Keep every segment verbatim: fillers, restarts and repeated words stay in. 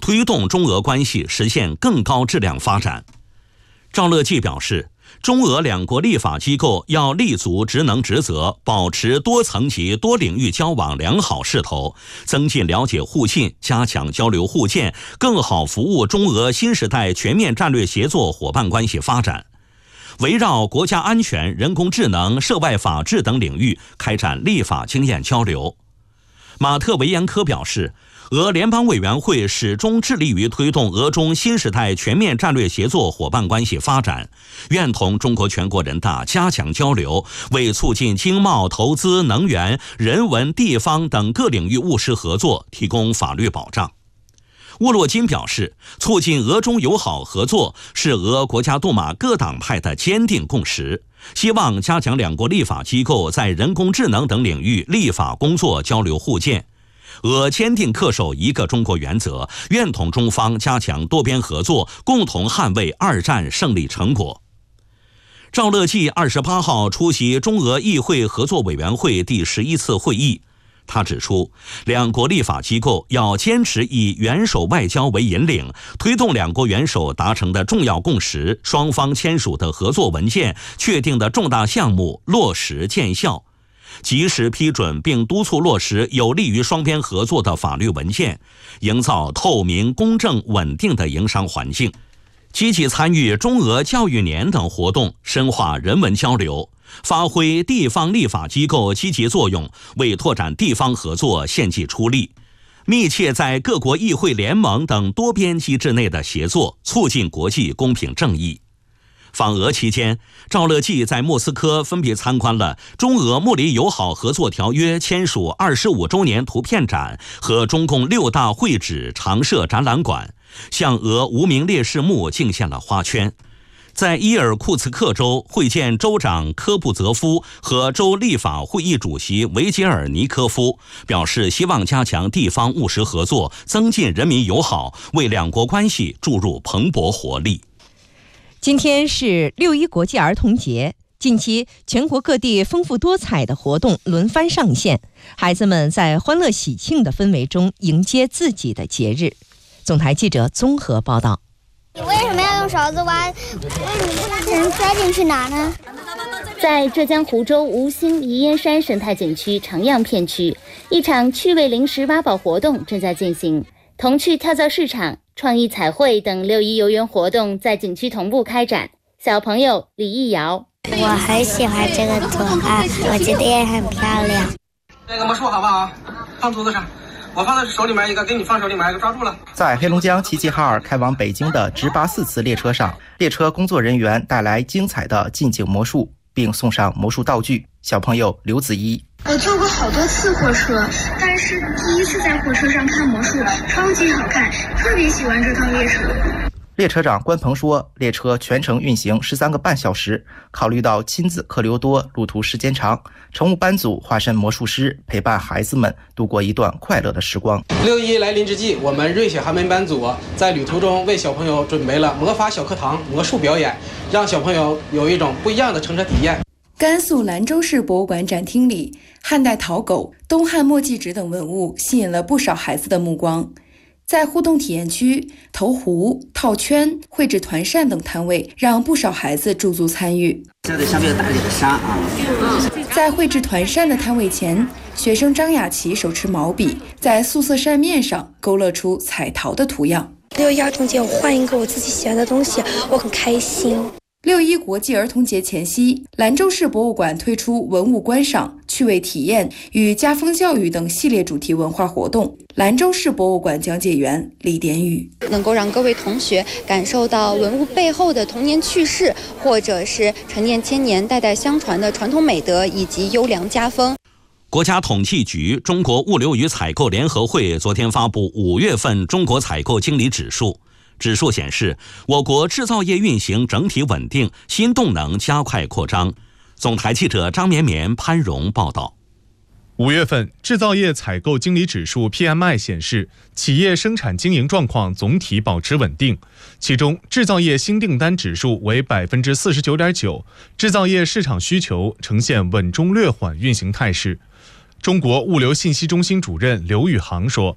推动中俄关系实现更高质量发展。赵乐际表示，中俄两国立法机构要立足职能职责，保持多层级多领域交往良好势头，增进了解互信，加强交流互鉴，更好服务中俄新时代全面战略协作伙伴关系发展。围绕国家安全、人工智能、涉外法治等领域开展立法经验交流。马特维延科表示，俄联邦委员会始终致力于推动俄中新时代全面战略协作伙伴关系发展，愿同中国全国人大加强交流，为促进经贸、投资、能源、人文、地方等各领域务实合作提供法律保障。沃洛金表示，促进俄中友好合作是俄国家杜马各党派的坚定共识，希望加强两国立法机构在人工智能等领域立法工作交流互鉴。俄坚定恪守一个中国原则，愿同中方加强多边合作，共同捍卫二战胜利成果。赵乐际二十八号出席中俄议会合作委员会第十一次会议，他指出，两国立法机构要坚持以元首外交为引领，推动两国元首达成的重要共识、双方签署的合作文件、确定的重大项目落实见效，及时批准并督促落实有利于双边合作的法律文件，营造透明、公正、稳定的营商环境，积极参与中俄教育年等活动，深化人文交流，发挥地方立法机构积极作用，为拓展地方合作献计出力，密切在各国议会联盟等多边机制内的协作，促进国际公平正义。访俄期间，赵乐际在莫斯科分别参观了中俄睦邻友好合作条约签署二十五周年图片展和中共六大会址常设展览馆，向俄无名烈士墓敬献了花圈。在伊尔库茨克州会见州长科布泽夫和州立法会议主席维杰尔尼科夫，表示希望加强地方务实合作，增进人民友好，为两国关系注入蓬勃活力。 今天是六一国际儿童节，近期全国各地丰富多彩的活动轮番上线，孩子们在欢乐喜庆的氛围中迎接自己的节日。总台记者综合报道。 你为什么要用勺子挖？能塞进去哪呢？ 在浙江湖州吴兴宜烟山生态景区长漾片区，一场趣味零食挖宝活动正在进行。童趣跳蚤市场、创意彩绘等六一游园活动在景区同步开展。小朋友李艺瑶， 我很喜欢这个图案，我觉得也很漂亮。 那个魔术好不好？放桌子上，我放在手里面一个，给你放手里面一个，抓住了。 在黑龙江齐齐哈尔开往北京的直达四次列车上，列车工作人员带来精彩的近景魔术，并送上魔术道具。小朋友刘子怡， 我坐过好多次火车，但是第一次在火车上看魔术，超级好看，特别喜欢这趟列车。 列车长关鹏说，列车全程运行十三个半小时，考虑到亲子客流多，路途时间长，乘务班组化身魔术师，陪伴孩子们度过一段快乐的时光。 六一来临之际，我们瑞雪寒门班组在旅途中为小朋友准备了魔法小课堂魔术表演，让小朋友有一种不一样的乘车体验。 甘肃兰州市博物馆展厅里，汉代陶狗、东汉墨迹纸等文物吸引了不少孩子的目光。在互动体验区，投壶、套圈、绘制团扇等摊位让不少孩子驻足参与。 这得相对大一点的沙啊。 在绘制团扇的摊位前，学生张雅琪手持毛笔，在素色扇面上勾勒出彩陶的图样。 六一儿童节，我换一个我自己喜欢的东西，我很开心。 六一国际儿童节前夕，兰州市博物馆推出文物观赏、趣味体验与家风教育等系列主题文化活动。兰州市博物馆讲解员李典宇， 能够让各位同学感受到文物背后的童年趣事，或者是陈年千年、代代相传的传统美德以及优良家风。 国家统计局、中国物流与采购联合会昨天发布五月份中国采购经理指数。指数显示，我国制造业运行整体稳定，新动能加快扩张。总台记者张绵绵、潘荣报道。 五月份制造业采购经理指数 P M I 显示，企业生产经营状况总体保持稳定，其中制造业新订单指数为 百分之四十九点九， 制造业市场需求呈现稳中略缓运行态势。中国物流信息中心主任刘宇航说，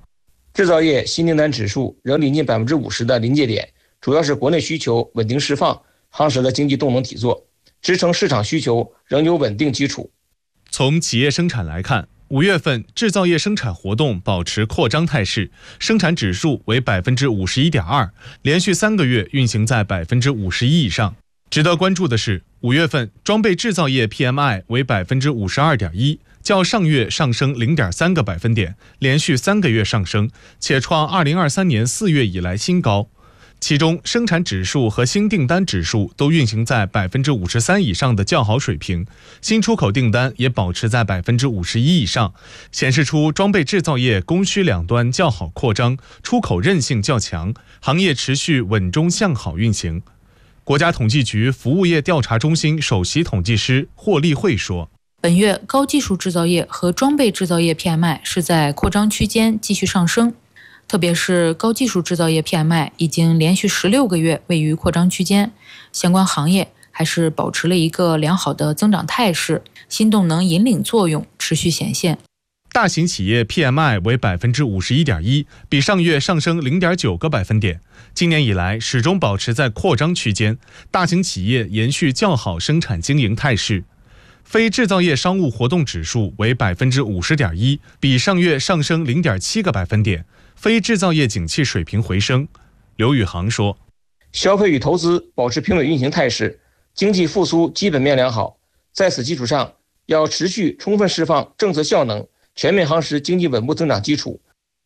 制造业新订单指数仍临近百分之五十的临界点，主要是国内需求稳定释放，夯实了经济动能底座，支撑市场需求仍有稳定基础。 从企业生产来看，五月份制造业生产活动保持扩张态势，生产指数为百分之五十一点二，连续三个月运行在百分之五十一以上。值得关注的是，五月份装备制造业 P M I 为百分之五十二点一，较上月上升零点三个百分点，连续三个月上升，且创二零二三年四月以来新高。其中，生产指数和新订单指数都运行在百分之五十三以上的较好水平，新出口订单也保持在百分之五十一以上，显示出装备制造业供需两端较好扩张，出口韧性较强，行业持续稳中向好运行。国家统计局服务业调查中心首席统计师霍立慧说， 本月高技术制造业和装备制造业 P M I 是在扩张区间继续上升，特别是高技术制造业 P M I 已经连续十六个月位于扩张区间，相关行业还是保持了一个良好的增长态势，新动能引领作用持续显现。 大型企业 P M I 为百分之五十一点一，比上月上升零点九个百分点。今年以来始终保持在扩张区间，大型企业延续较好生产经营态势。非制造业商务活动指数为百分之五十点一，比上月上升零点七个百分点。非制造业景气水平回升。刘宇航说， 消费与投资保持平稳运行态势，经济复苏基本面良好，在此基础上，要持续充分释放政策效能，全面夯实经济稳步增长基础。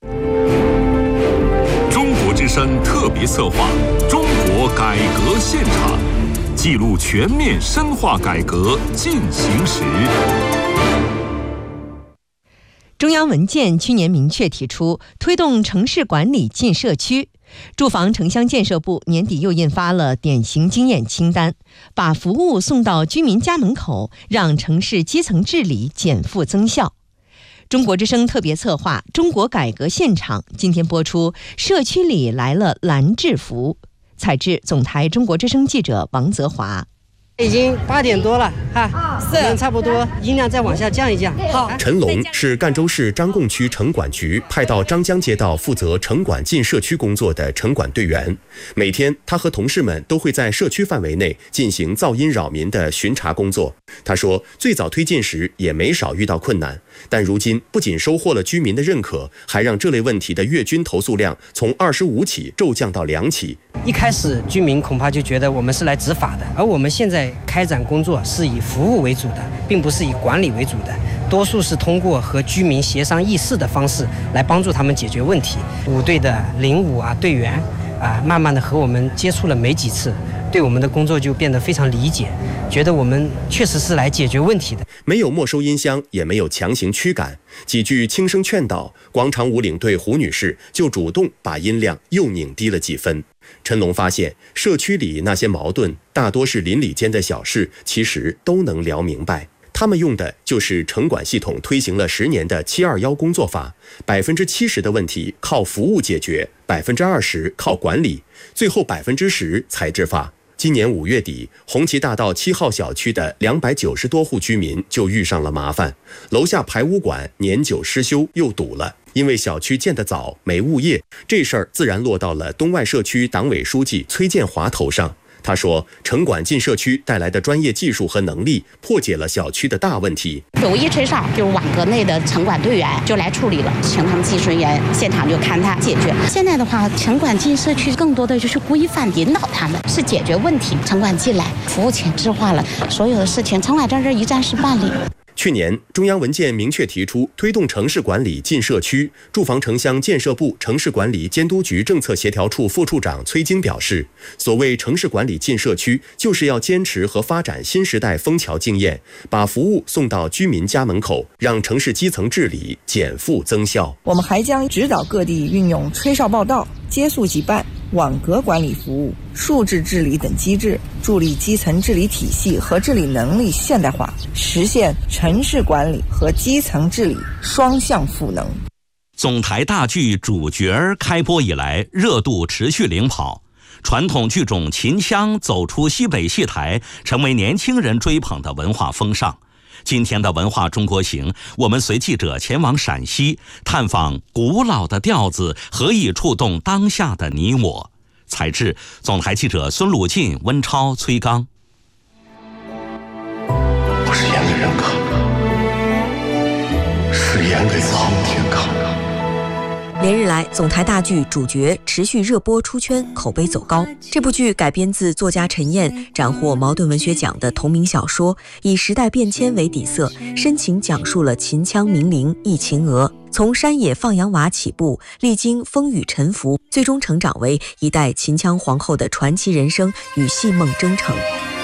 中国之声特别策划《中国改革现场》，记录全面深化改革进行时。 中央文件去年明确提出推动城市管理进社区，住房城乡建设部年底又印发了典型经验清单，把服务送到居民家门口，让城市基层治理减负增效。中国之声特别策划《中国改革现场》今天播出，社区里来了蓝制服。采制总台中国之声记者王泽华。 已经八点多了哈，时间差不多，音量再往下降一降。好。 陈龙是赣州市张贡区城管局派到张江街道负责城管进社区工作的城管队员。每天，他和同事们都会在社区范围内进行噪音扰民的巡查工作。他说，最早推进时也没少遇到困难，但如今不仅收获了居民的认可，还让这类问题的月均投诉量从二十五起骤降到两起。 一开始居民恐怕就觉得我们是来执法的，而我们现在开展工作是以服务为主的，并不是以管理为主的，多数是通过和居民协商议事的方式来帮助他们解决问题。五队的零五啊队员啊，慢慢的和我们接触了没几次，对我们的工作就变得非常理解，觉得我们确实是来解决问题的。 没有没收音箱，也没有强行驱赶，几句轻声劝导，广场舞领队胡女士就主动把音量又拧低了几分。陈龙发现，社区里那些矛盾大多是邻里间的小事，其实都能聊明白。他们用的就是城管系统推行了十年的七二幺工作法，百分之七十的问题靠服务解决，百分之二十靠管理，最后百分之十才执法。今年五月底，红旗大道七号小区的两百九十多户居民就遇上了麻烦，楼下排污管年久失修又堵了。因为小区建得早，没物业，这事儿自然落到了东外社区党委书记崔建华头上。他说，城管进社区带来的专业技术和能力，破解了小区的大问题。 有一吹哨，就是网格内的城管队员就来处理了，请他们技术人员现场就看他解决。现在的话，城管进社区更多的就是规范引导他们，是解决问题。城管进来，服务前置化了，所有的事情城管在这一站式办理。 去年，中央文件明确提出推动城市管理进社区。住房城乡建设部城市管理监督局政策协调处副处长崔晶表示，所谓城市管理进社区，就是要坚持和发展新时代枫桥经验，把服务送到居民家门口，让城市基层治理减负增效。 我们还将指导各地运用吹哨报到、接速即办、网格管理服务、数字治理等机制，助力基层治理体系和治理能力现代化，实现城市管理和基层治理双向赋能。 总台大剧主角开播以来，热度持续领跑，传统剧种秦腔走出西北戏台，成为年轻人追捧的文化风尚。 今天的文化中国行，我们随记者前往陕西，探访古老的调子何以触动当下的你我。采制总台记者孙鲁进、温超、崔刚。 不是演给人看的，是演给苍天看的。 连日来，总台大剧主角持续热播出圈，口碑走高。这部剧改编自作家陈燕斩获茅盾文学奖的同名小说，以时代变迁为底色，深情讲述了秦腔名伶忆秦娥从山野放羊娃起步，历经风雨沉浮，最终成长为一代秦腔皇后的传奇人生与戏梦征程。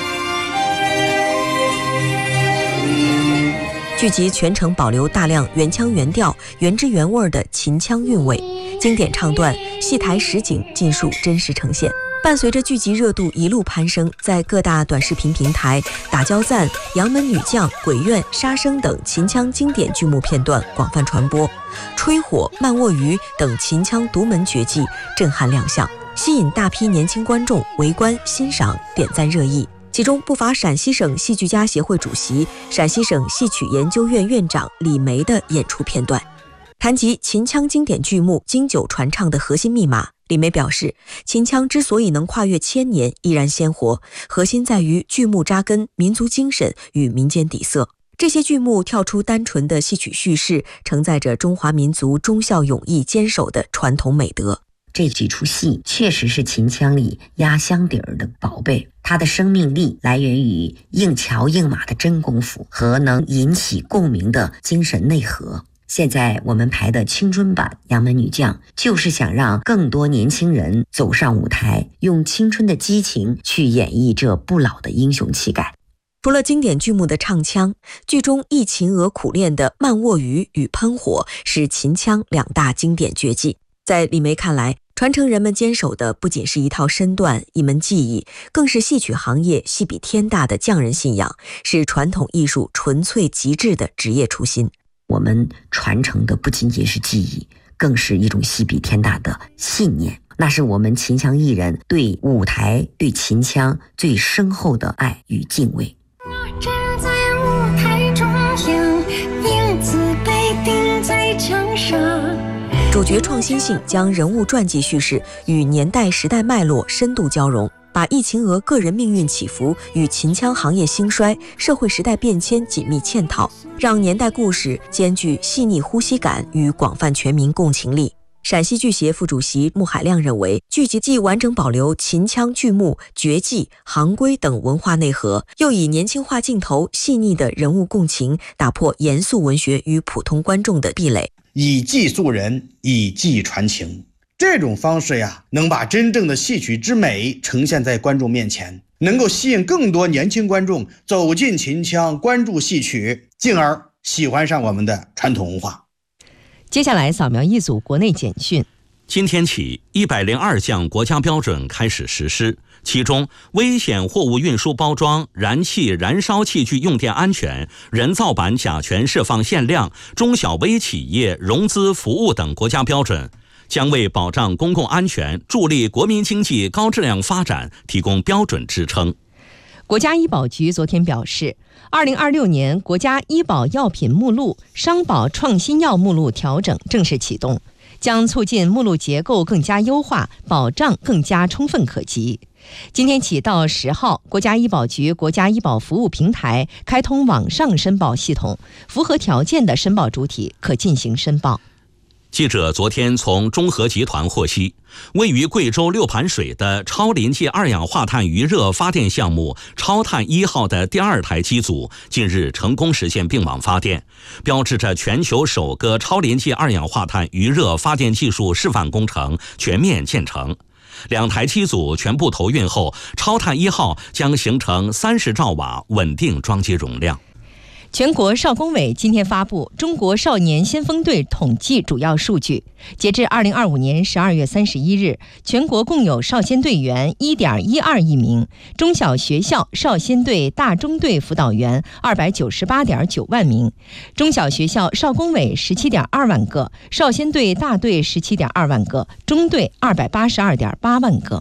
剧集全程保留大量原腔原调、原汁原味的秦腔韵味，经典唱段、戏台实景尽数真实呈现。伴随着剧集热度一路攀升，在各大短视频平台，打交赞、杨门女将、鬼怨、杀生等秦腔经典剧目片段广泛传播，吹火、慢卧鱼等秦腔独门绝技震撼亮相，吸引大批年轻观众围观欣赏、点赞热议。其中不乏陕西省戏剧家协会主席、陕西省戏曲研究院院长李梅的演出片段。谈及秦腔经典剧目经久传唱的核心密码，李梅表示，秦腔之所以能跨越千年依然鲜活，核心在于剧目扎根民族精神与民间底色。这些剧目跳出单纯的戏曲叙事，承载着中华民族忠孝勇义坚守的传统美德。 这几出戏确实是秦腔里压箱底儿的宝贝，它的生命力来源于硬桥硬马的真功夫和能引起共鸣的精神内核。现在我们排的青春版《杨门女将》，就是想让更多年轻人走上舞台，用青春的激情去演绎这不老的英雄气概。 除了经典剧目的唱腔，剧中忆秦娥苦练的慢卧鱼与喷火是秦腔两大经典绝技。在李梅看来，传承人们坚守的不仅是一套身段、一门技艺，更是戏曲行业戏比天大的匠人信仰，是传统艺术纯粹极致的职业初心。 我们传承的不仅仅是技艺，更是一种戏比天大的信念，那是我们秦腔艺人对舞台、对秦腔最深厚的爱与敬畏。 站在舞台中央，影子被钉在墙上。 主角创新性将人物传记叙事与年代时代脉络深度交融，把忆秦娥个人命运起伏与秦腔行业兴衰、社会时代变迁紧密嵌套，让年代故事兼具细腻呼吸感与广泛全民共情力。陕西剧协副主席穆海亮认为，剧集既完整保留秦腔剧目、绝技、行规等文化内核，又以年轻化镜头、细腻的人物共情，打破严肃文学与普通观众的壁垒。 以技塑人，以技传情，这种方式呀，能把真正的戏曲之美呈现在观众面前，能够吸引更多年轻观众走进秦腔，关注戏曲，进而喜欢上我们的传统文化。 接下来扫描一组国内简讯。 今天起，一百零二项国家标准开始实施，其中危险货物运输包装、燃气、燃烧器具用电安全、人造板甲醛释放限量、中小微企业融资服务等国家标准，将为保障公共安全、助力国民经济高质量发展提供标准支撑。 国家医保局昨天表示，二零二六年国家医保药品目录、商保创新药目录调整正式启动，将促进目录结构更加优化，保障更加充分可及。今天起到十号，国家医保局国家医保服务平台开通网上申报系统，符合条件的申报主体可进行申报。 记者昨天从中核集团获悉，位于贵州六盘水的超临界二氧化碳余热发电项目超碳一号的第二台机组近日成功实现并网发电，标志着全球首个超临界二氧化碳余热发电技术示范工程全面建成。两台机组全部投运后，超碳一号将形成三十兆瓦稳定装机容量。 全国少工委今天发布中国少年先锋队统计主要数据，截至二零二五年十二月三十一日，全国共有少先队员 一点一二亿名，中小学校少先队大中队辅导员二百九十八点九万名，中小学校少工委十七点二万个，少先队大队十七点二万个，中队二百八十二点八万个。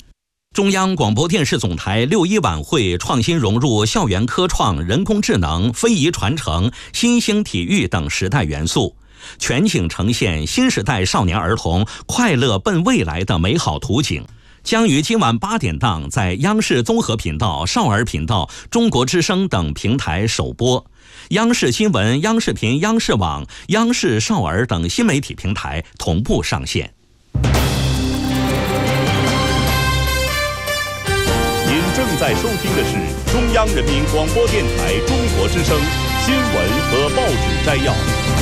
中央广播电视总台六一晚会创新融入校园科创、人工智能、非遗传承、新兴体育等时代元素，全景呈现新时代少年儿童快乐奔未来的美好图景，将于今晚八点档在央视综合频道、少儿频道、中国之声等平台首播，央视新闻、央视频、央视网、央视少儿等新媒体平台同步上线。 您正在收听的是中央人民广播电台中国之声新闻和报纸摘要。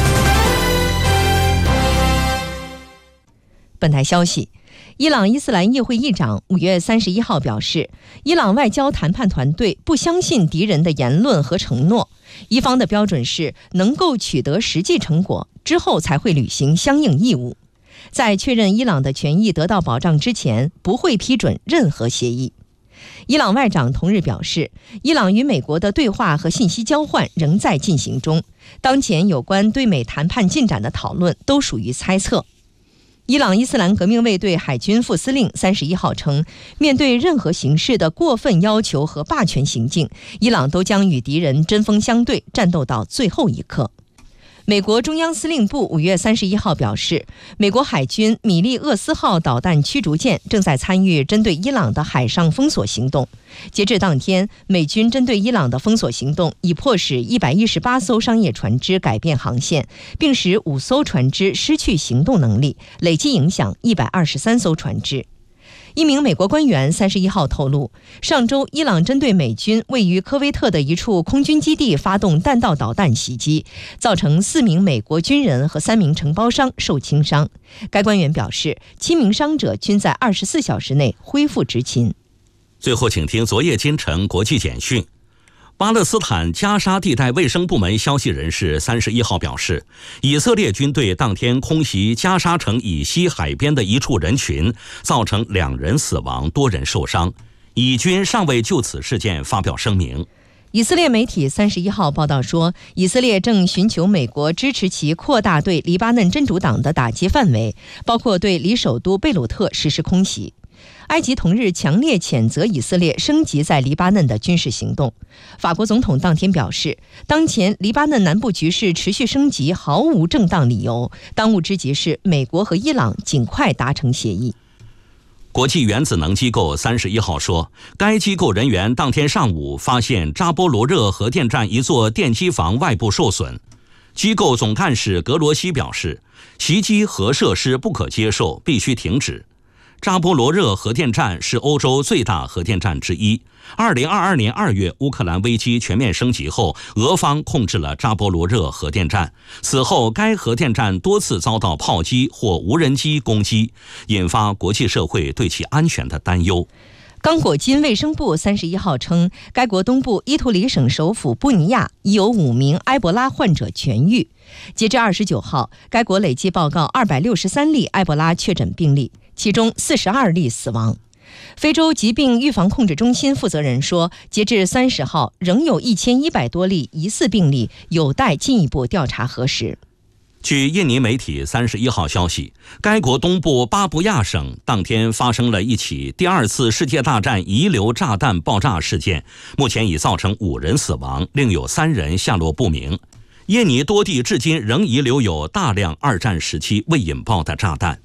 本台消息，伊朗伊斯兰议会议长五月三十一号表示，伊朗外交谈判团队不相信敌人的言论和承诺，伊方的标准是能够取得实际成果之后才会履行相应义务，在确认伊朗的权益得到保障之前，不会批准任何协议。伊朗外长同日表示，伊朗与美国的对话和信息交换仍在进行中，当前有关对美谈判进展的讨论都属于猜测。伊朗伊斯兰革命卫队海军副司令三十一号称，面对任何形式的过分要求和霸权行径，伊朗都将与敌人针锋相对，战斗到最后一刻。美国中央司令部五月三十一号表示，美国海军米利厄斯号导弹驱逐舰正在参与针对伊朗的海上封锁行动。截至当天，美军针对伊朗的封锁行动已迫使一百一十八艘商业船只改变航线，并使五艘船只失去行动能力，累计影响一百二十三艘船只。一名美国官员三十一号透露，上周伊朗针对美军位于科威特的一处空军基地发动弹道导弹袭击，造成四名美国军人和三名承包商受轻伤。该官员表示，七名伤者均在二十四小时内恢复执勤。 最后，请听昨夜今晨国际简讯。巴勒斯坦加沙地带卫生部门消息人士三十一号表示，以色列军队当天空袭加沙城以西海边的一处人群，造成两人死亡，多人受伤。以军尚未就此事件发表声明。 以色列媒体三十一号报道说，以色列正寻求美国支持其扩大对黎巴嫩真主党的打击范围，包括对离首都贝鲁特实施空袭。埃及同日强烈谴责以色列升级在黎巴嫩的军事行动。法国总统当天表示，当前黎巴嫩南部局势持续升级毫无正当理由，当务之急是美国和伊朗尽快达成协议。 国际原子能机构三十一号说，该机构人员当天上午发现扎波罗热核电站一座电机房外部受损。机构总干事格罗西表示，袭击核设施不可接受，必须停止。扎波罗热核电站是欧洲最大核电站之一。二零二二年二月，乌克兰危机全面升级后，俄方控制了扎波罗热核电站。此后，该核电站多次遭到炮击或无人机攻击，引发国际社会对其安全的担忧。 刚果金卫生部三十一号称，该国东部伊图里省首府布尼亚已有五名埃博拉患者痊愈。截至二十九号，该国累计报告二百六十三例埃博拉确诊病例，其中四十二例死亡。非洲疾病预防控制中心负责人说，截至三十号，仍有一千一百多例疑似病例，有待进一步调查核实。 据印尼媒体三十一号消息，该国东部巴布亚省当天发生了一起第二次世界大战遗留炸弹爆炸事件，目前已造成五人死亡，另有三人下落不明。印尼多地至今仍遗留有大量二战时期未引爆的炸弹。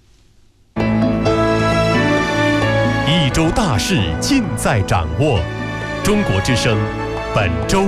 一周大事尽在掌握，中国之声本周。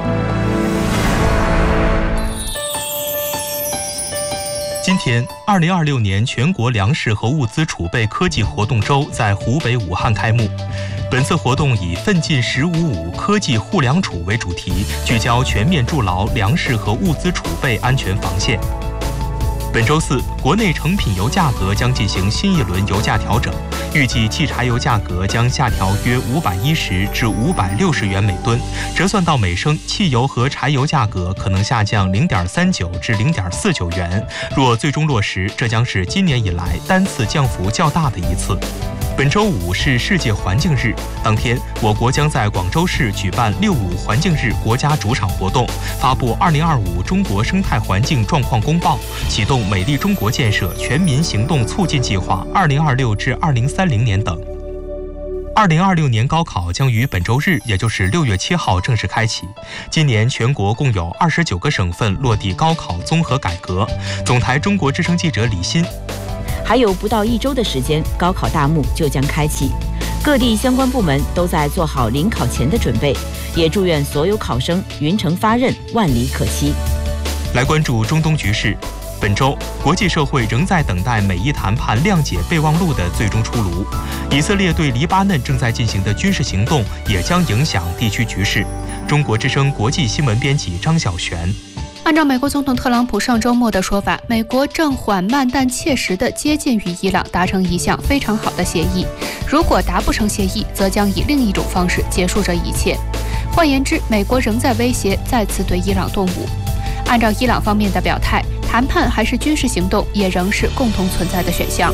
今天，二零二六年全国粮食和物资储备科技活动周在湖北武汉开幕。本次活动以“奋进十五五”科技护粮储为主题，聚焦全面筑牢粮食和物资储备安全防线。本周四，国内成品油价格将进行新一轮油价调整，预计汽柴油价格将下调约五百一十至五百六十元每吨，折算到每升，汽油和柴油价格可能下降零点三九至零点四九元。若最终落实，这将是今年以来单次降幅较大的一次。本周五是世界环境日，当天我国将在广州市举办六五环境日国家主场活动，发布二零二五中国生态环境状况公报，启动美丽中国建设全民行动促进计划二零二六至二零三零年等。 二零二六年高考将于本周日，也就是六月七号正式开启。今年全国共有二十九个省份落地高考综合改革。总台中国之声记者李欣。 还有不到一周的时间，高考大幕就将开启，各地相关部门都在做好临考前的准备，也祝愿所有考生云城发轫，万里可期。 来关注中东局势。本周，国际社会仍在等待美伊谈判谅解备忘录的最终出炉。以色列对黎巴嫩正在进行的军事行动也将影响地区局势。中国之声国际新闻编辑张小璇。 按照美国总统特朗普上周末的说法，美国正缓慢但切实地接近与伊朗达成一项非常好的协议。如果达不成协议，则将以另一种方式结束这一切。换言之，美国仍在威胁再次对伊朗动武。按照伊朗方面的表态，谈判还是军事行动也仍是共同存在的选项。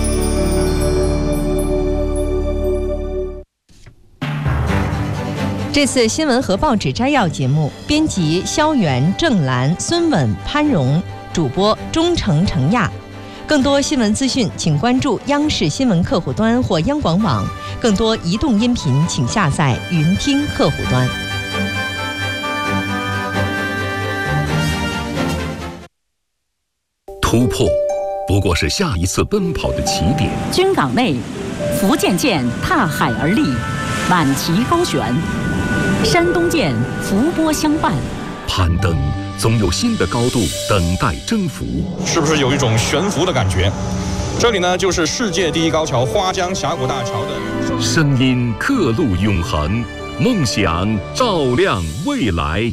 这次新闻和报纸摘要节目，编辑肖元、郑兰、孙稳、潘荣，主播钟诚、程亚。更多新闻资讯，请关注央视新闻客户端或央广网。更多移动音频，请下载云听客户端。 突破不过是下一次奔跑的起点。 军港内，福建舰踏海而立，满旗高悬；山东舰伏波相伴。 攀登总有新的高度等待征服， 是不是有一种悬浮的感觉？这里呢，就是世界第一高桥花江峡谷大桥的声音，刻录永恒，梦想照亮未来。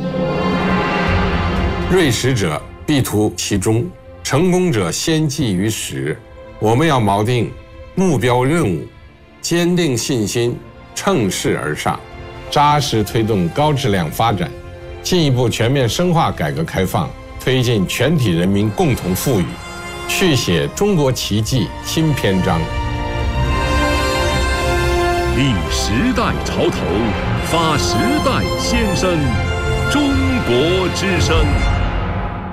锐识者必图其中，成功者先记于始。我们要锚定目标任务，坚定信心，乘势而上，扎实推动高质量发展，进一步全面深化改革开放，推进全体人民共同富裕，续写中国奇迹新篇章。 立时代潮头，发时代先声，中国之声。